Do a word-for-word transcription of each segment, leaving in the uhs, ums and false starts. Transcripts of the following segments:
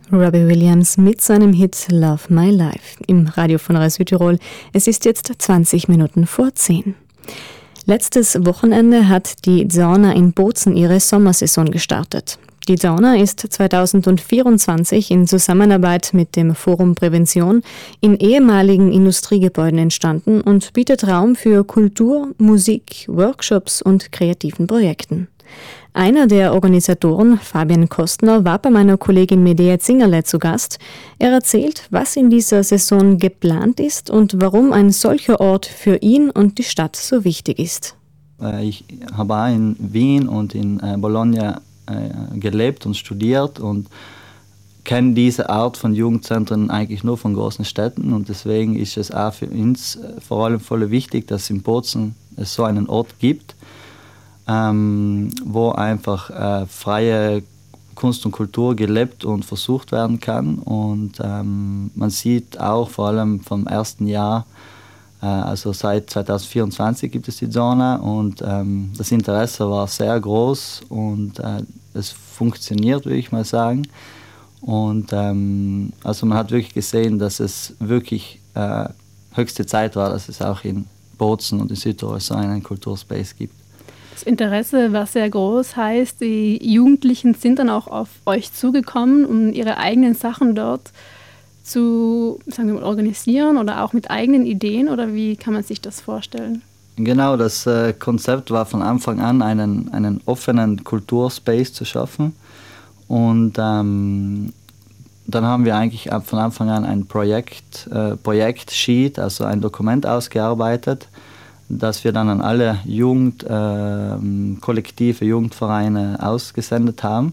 Robbie Williams mit seinem Hit Love My Life im Radio von Radio Südtirol. Es ist jetzt zwanzig Minuten vor zehn. Letztes Wochenende hat die Sauna in Bozen ihre Sommersaison gestartet. Die Sauna ist zweitausendvierundzwanzig in Zusammenarbeit mit dem Forum Prävention in ehemaligen Industriegebäuden entstanden und bietet Raum für Kultur, Musik, Workshops und kreativen Projekten. Einer der Organisatoren, Fabian Kostner, war bei meiner Kollegin Medea Zingerle zu Gast. Er erzählt, was in dieser Saison geplant ist und warum ein solcher Ort für ihn und die Stadt so wichtig ist. Ich habe auch in Wien und in Bologna gelebt und studiert und kenne diese Art von Jugendzentren eigentlich nur von großen Städten, und deswegen ist es auch für uns vor allem voll wichtig, dass in Bozen es so einen Ort gibt, Ähm, wo einfach äh, freie Kunst und Kultur gelebt und versucht werden kann. Und ähm, man sieht auch vor allem vom ersten Jahr, äh, also seit zweitausendvierundzwanzig gibt es die Sauna, und ähm, das Interesse war sehr groß und äh, es funktioniert, würde ich mal sagen. Und ähm, also man hat wirklich gesehen, dass es wirklich äh, höchste Zeit war, dass es auch in Bozen und in Südtirol so einen Kulturspace gibt. Das Interesse war sehr groß, heißt, die Jugendlichen sind dann auch auf euch zugekommen, um ihre eigenen Sachen dort zu, sagen wir mal, organisieren oder auch mit eigenen Ideen, oder wie kann man sich das vorstellen? Genau, das äh, Konzept war von Anfang an, einen, einen offenen Kulturspace zu schaffen, und ähm, dann haben wir eigentlich von Anfang an ein Projekt, äh, Projektsheet, also ein Dokument ausgearbeitet, das wir dann an alle Jugendkollektive, äh, Jugendvereine ausgesendet haben.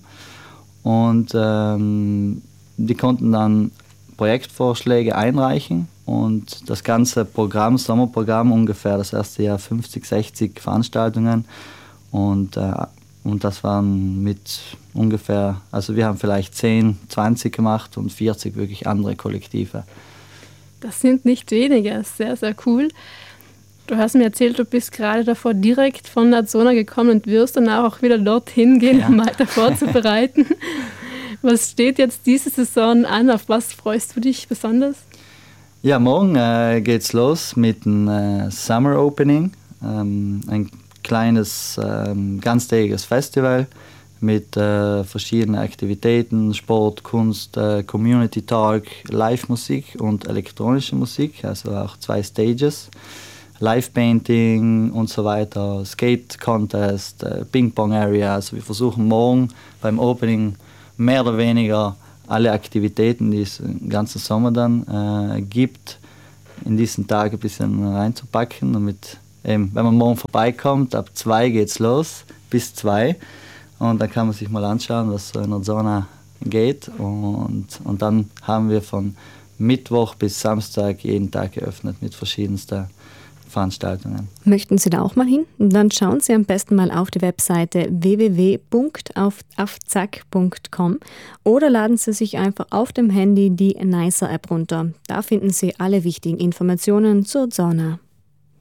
Und ähm, die konnten dann Projektvorschläge einreichen, und das ganze Programm, Sommerprogramm, ungefähr das erste Jahr fünfzig, sechzig Veranstaltungen, und, äh, und das waren mit ungefähr, also wir haben vielleicht zehn, zwanzig gemacht und vierzig wirklich andere Kollektive. Das sind nicht wenige, sehr, sehr cool. Du hast mir erzählt, du bist gerade davor direkt von der Sauna gekommen und wirst danach auch wieder dorthin gehen, ja, um weiter vorzubereiten. Was steht jetzt diese Saison an? Auf was freust du dich besonders? Ja, morgen äh, geht's los mit dem äh, Summer Opening. Ähm, ein kleines, ähm, ganztägiges Festival mit äh, verschiedenen Aktivitäten, Sport, Kunst, äh, Community Talk, Live-Musik und elektronische Musik, also auch zwei Stages. Live-Painting und so weiter, Skate-Contest, äh, Ping-Pong-Area. Also wir versuchen morgen beim Opening mehr oder weniger alle Aktivitäten, die es den ganzen Sommer dann äh, gibt, in diesen Tagen ein bisschen reinzupacken. Und mit, eben, wenn man morgen vorbeikommt, ab zwei geht's los, bis zwei. Und dann kann man sich mal anschauen, was so in der Sauna geht. Und, und dann haben wir von Mittwoch bis Samstag jeden Tag geöffnet mit verschiedensten Veranstaltungen. Möchten Sie da auch mal hin? Dann schauen Sie am besten mal auf die Webseite w w w punkt aufzack punkt com oder laden Sie sich einfach auf dem Handy die Nicer App runter. Da finden Sie alle wichtigen Informationen zur Sauna.